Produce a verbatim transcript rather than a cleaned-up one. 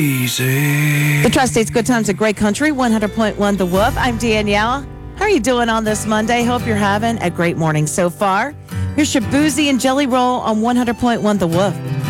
Easy. The Tri-State's Good Times, a great country, one hundred point one The Wolf. I'm Danielle. How are you doing on this Monday? Hope you're having a great morning so far. Here's your Boozy and Jelly Roll on one hundred point one The Wolf.